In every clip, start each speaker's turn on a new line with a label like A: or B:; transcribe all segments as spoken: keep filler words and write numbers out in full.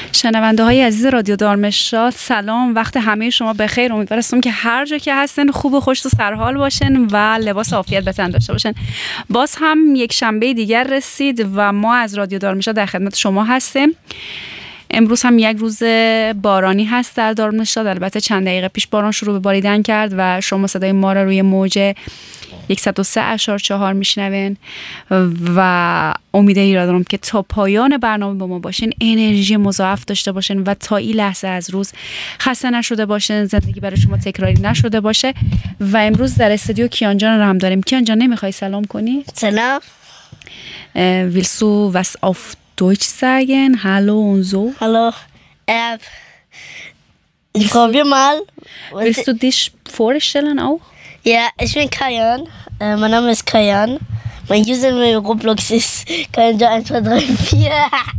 A: شنونده های عزیز رادیو دارمشاد، سلام، وقت همه شما بخیر. امیدوارم که هر جا که هستن خوب و خوش و سرحال باشن و لباس عافیت به تن داشته باشن. باز هم یک شنبه دیگر رسید و ما از رادیو دارمشاد در خدمت شما هستیم. امروز هم یک روز بارانی هست در دارمشاد. البته چند دقیقه پیش باران شروع به باریدن کرد و شما صدای ما را روی موج صد و سه اشار چهار میشنوین و امیدی را دارم که تا پایان برنامه با ما باشین، انرژی مضاعف داشته باشین و تا این لحظه از روز خسته نشده باشین، زندگی برای شما تکراری نشده باشه. و امروز در استودیو کیان جان را هم داریم. کیان جان، نمیخوای سلام کنی؟
B: سلام.
A: Willst du was auf Deutsch sagen? Hallo und so.
B: Hallo. Äh, ich probiere mal.
A: Willst du dich vorstellen auch?
B: Ja, ich bin Kajan. Äh, mein Name ist Kajan. Mein Username in Roblox ist Kajan eins zwei drei vier.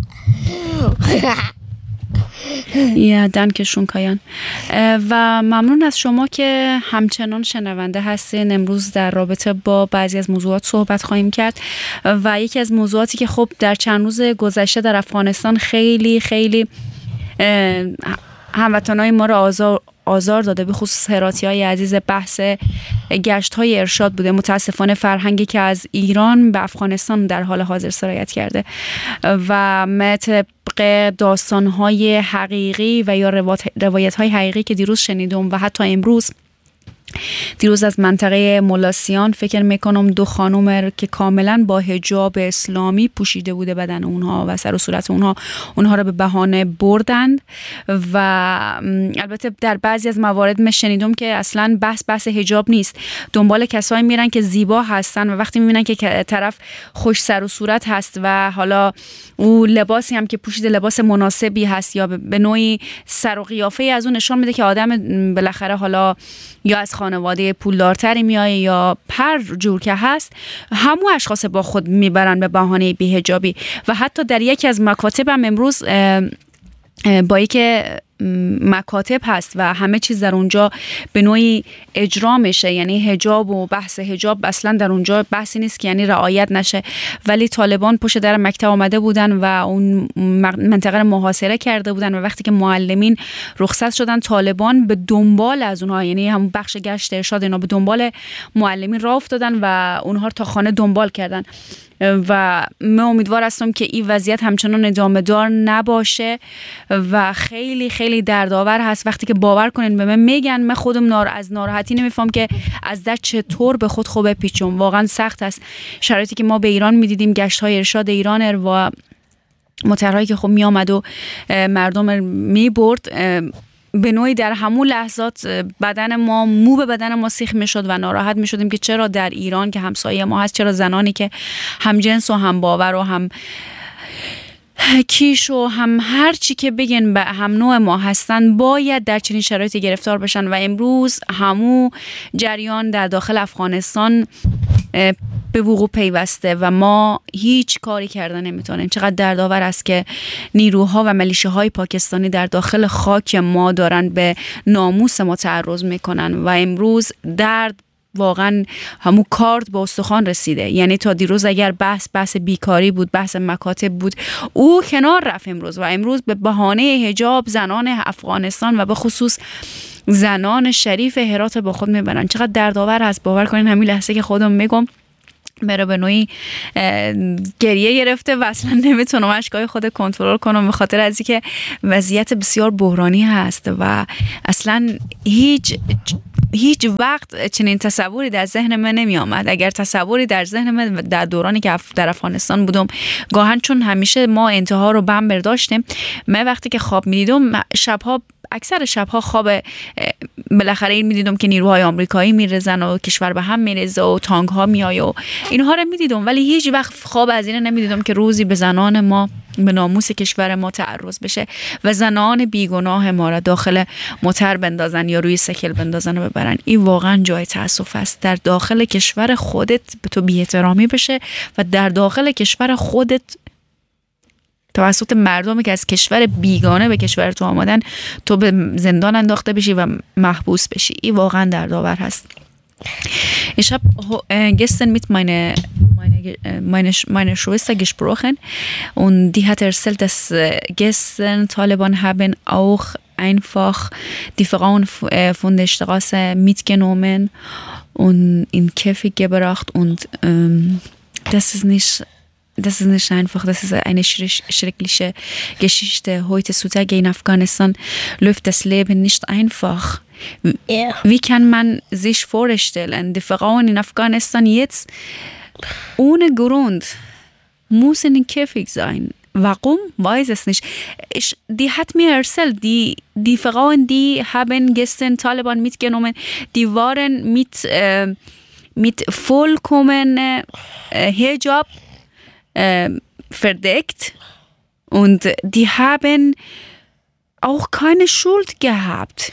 A: یا دنکشون کایان. و ممنون از شما که همچنان شنونده هستین. امروز در رابطه با بعضی از موضوعات صحبت خواهیم کرد و یکی از موضوعاتی که خب در چند روز گذشته در افغانستان خیلی خیلی هموطنای ما را آزار آزار داده، به خصوص هراتی‌های عزیز، بحث گشت‌های ارشاد بوده. متاسفانه فرهنگی که از ایران به افغانستان در حال حاضر سرایت کرده و ما طبق داستان‌های حقیقی و یا روایت‌های حقیقی که دیروز شنیدم و حتی امروز دیروز از منطقه ملاسیان فکر میکنم دو خانم که کاملا با حجاب اسلامی پوشیده بوده بدن اونها و سر و صورت اونها اونها را به بهانه بردند و البته در بعضی از موارد من شنیدم که اصلا بحث بحث حجاب نیست، دنبال کسایی میرن که زیبا هستن و وقتی میبینن که طرف خوش سر و صورت هست و حالا او لباسی هم که پوشیده لباس مناسبی هست یا به نوعی سر و قیافه از اون نشان میده که آدم بالاخره حالا یا از خانواده پولدارتری میایه یا هر جور که هست، همون اشخاص با خود میبرن به بهانه بی‌حجابی. و حتی در یکی از مکاتب هم امروز با که مکاتب هست و همه چیز در اونجا به نوعی اجرا میشه، یعنی حجاب و بحث حجاب اصلا در اونجا بحثی نیست که یعنی رعایت نشه، ولی طالبان پشت در مکتب آمده بودن و اون منطقه رو محاصره کرده بودن و وقتی که معلمین رخصت شدن طالبان به دنبال از اونها، یعنی هم بخش گشت ارشاد اینا به دنبال معلمین راه افتادن و اونها رو تا خانه دنبال کردن و من امیدوار هستم که این وضعیت همچنان ادامه دار نباشه و خیلی خیلی دردآور هست وقتی که باور کنین به من میگن، من خودم نار از ناراحتی نمیفهم که از در چطور به خود خوب پیچم. واقعا سخت است شرایطی که ما به ایران میدیدیم، گشت های ارشاد ایران و مطرحایی که خب می آمد و مردم می برد، به نوعی در همون لحظات بدن ما مو به بدن ما سیخ می شد و ناراحت می شدیم که چرا در ایران که همسایه ما هست، چرا زنانی که هم جنس و هم باور و هم کیش و هم هر چی که بگن به هم نوع ما هستن باید در چنین شرایطی گرفتار بشن. و امروز همون جریان در داخل افغانستان به وقوع پیوسته و ما هیچ کاری کردن نمیتونیم. چقدر دردآور است که نیروها و ملیشه‌های پاکستانی در داخل خاک ما دارن به ناموس ما تعرض میکنن و امروز درد واقعا همون کارد با استخوان رسیده. یعنی تا دیروز اگر بحث بحث بیکاری بود، بحث مکاتب بود، او کنار رفت امروز و امروز به بهانه حجاب زنان افغانستان و به خصوص زنان شریف هرات با خود میبرن. چقدر دردآور هست. باور کنین همین لحظه که خودم میگم مرا به نوعی گریه گرفته و اصلا نمیتونم اشکای خود کنترل کنم به خاطر از اینکه وضعیت بسیار بحرانی هست و اصلا هیچ هیچ وقت چنین تصوری در ذهن من نمی آمد. اگر تصوری در ذهن من در دورانی که در افغانستان بودم، گاهن چون همیشه ما انتها رو بم برداشتیم، من وقتی که خواب می دیدم شبها اکثر شبها خواب بالاخره این میدیدم که نیروهای آمریکایی میرزن و کشور به هم میرزه و تانک ها میای و اینها رو میدیدم، ولی هیچ وقت خواب از این نمیدیدم که روزی به زنان ما، به ناموس کشور ما تعرض بشه و زنان بیگناه ما را داخل موتر بندازن یا روی سکل بندازن و ببرن. این واقعا جای تأسف است. در داخل کشور خودت به تو بی‌احترامی بشه و در داخل کشور خودت توسط مردمی که از کشور بیگانه به کشور تو آمدن تو به زندان انداخته بشی و محبوس بشی. این واقعا دردآور هست. Ich habe äh, gestern mit meiner meine, äh, meine, meine Schwester gesprochen und die hat erzählt, dass äh, gestern Taliban haben auch einfach die Frauen f- äh, von der Straße mitgenommen und in Käfig gebracht und ähm, das ist nicht Das ist nicht einfach, das ist eine schreck- schreckliche Geschichte. Heutzutage in Afghanistan läuft das Leben nicht einfach.
B: Ja.
A: Wie kann man sich vorstellen, die Frauen in Afghanistan jetzt ohne Grund müssen in Käfig sein? Warum? Weiß es nicht. Ich, die hat mir erzählt, die, die Frauen, die haben gestern Taliban mitgenommen, die waren mit, äh, mit vollkommenem äh, Hijab äh, verdeckt und die haben auch keine Schuld gehabt.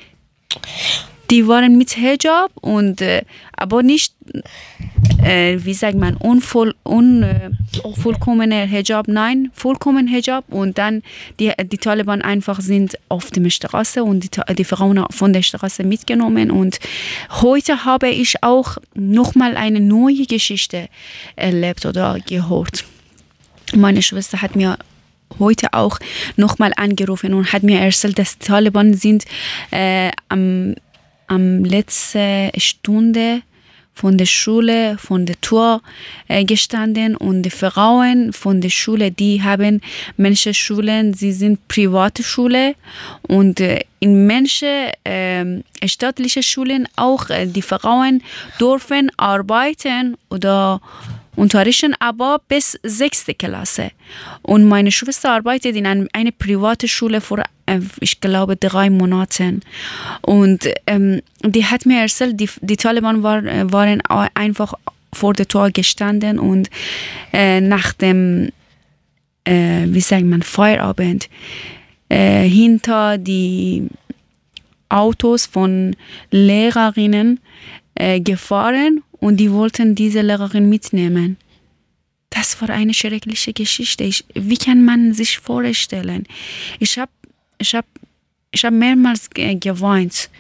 A: Die waren mit Hijab und äh, aber nicht, äh, wie sagt man, unvoll, un, äh, vollkommener Hijab, nein, vollkommen Hijab und dann die, die Taliban einfach sind auf der Straße und die, die Frauen von der Straße mitgenommen und heute habe ich auch nochmal eine neue Geschichte erlebt oder gehört. Meine Schwester hat mir heute auch nochmal angerufen und hat mir erzählt, dass die Taliban sind äh, am, am letzten Stunde von der Schule, von der Tür äh, gestanden und die Frauen von der Schule, die haben manche Schulen, sie sind private Schule und äh, in manche äh, staatliche Schulen auch äh, die Frauen dürfen arbeiten oder unterrichten, aber bis sechste Klasse. Und meine Schwester arbeitet in einem, eine private Schule vor, äh, ich glaube, drei Monaten. Und ähm, die hat mir erzählt, die, die Taliban war, waren einfach vor der Tür gestanden und äh, nach dem, äh, wie sagt man, Feierabend, äh, hinter die Autos von Lehrerinnen äh, gefahren und die wollten diese Lehrerin mitnehmen. Das war eine schreckliche Geschichte. Ich, wie kann man sich vorstellen? Ich habe ich hab, ich hab mehrmals ge- geweint.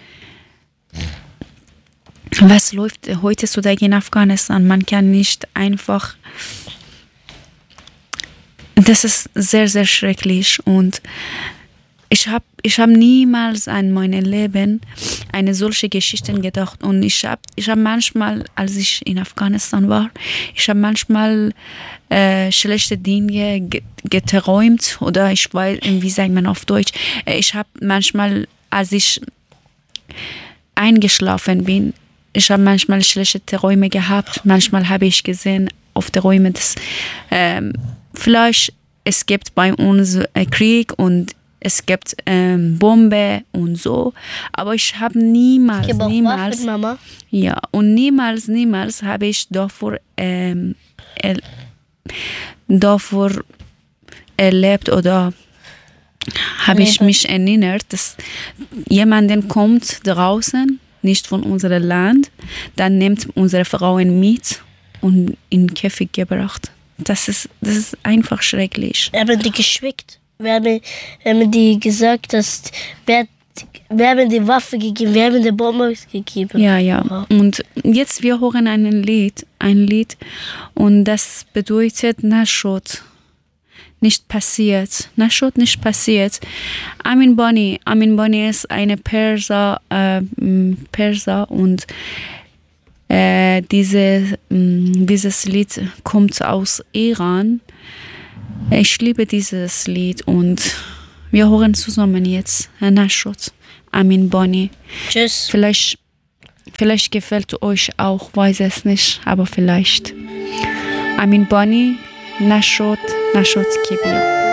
A: Was läuft heutzutage in Afghanistan? Man kann nicht einfach... Das ist sehr, sehr schrecklich und ich habe ich hab niemals an mein Leben eine solche Geschichte gedacht und ich habe ich hab manchmal, als ich in Afghanistan war, ich habe manchmal äh, schlechte Dinge ge- geträumt oder ich weiß, wie sagt man auf Deutsch, ich habe manchmal, als ich eingeschlafen bin, ich habe manchmal schlechte Träume gehabt, manchmal habe ich gesehen auf den Räumen, dass ähm, vielleicht es gibt bei uns äh, Krieg und es gibt ähm, Bombe und so, aber ich habe niemals,
B: Ich habe auch
A: niemals,
B: Waffen, Mama.
A: ja, und niemals, niemals habe ich davor, ähm, er, davor erlebt oder habe ich
B: Erlebt.
A: mich erinnert, dass jemanden kommt draußen, nicht von unserem Land, dann nimmt unsere Frauen mit und in Käfig gebracht. Das ist, das ist einfach schrecklich.
B: Wir haben die geschickt. Wir haben, wir haben die gesagt, dass wir, wir haben die Waffe gegeben, wir haben die Bombe gegeben.
A: Ja, ja.
B: Wow.
A: Und jetzt wir hören ein Lied, ein Lied und das bedeutet Nashot. Nicht passiert. Nashot nicht passiert. Amin Bani. Amin Bani ist eine Perser, äh, Perser und äh, diese, mh, dieses Lied kommt aus Iran. Ich liebe dieses Lied und wir hören zusammen jetzt Nashot, Amin Bani.
B: Tschüss.
A: Vielleicht, vielleicht gefällt euch auch, weiß es nicht, aber vielleicht. Amin Bani, Nashot, Nashot Kibia.